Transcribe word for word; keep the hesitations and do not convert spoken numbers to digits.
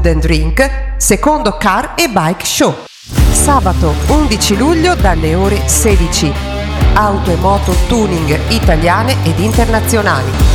and Drink, secondo Car e Bike Show. Sabato undici luglio dalle ore sedici. Auto e moto tuning italiane ed internazionali.